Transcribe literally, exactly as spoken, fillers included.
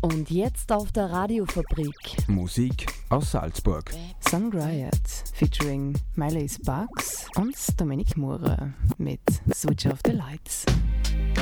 Und jetzt auf der Radiofabrik. Musik aus Salzburg. Sung Riot featuring Miley Sparks und Dominic Mura mit Switch Off the Lights.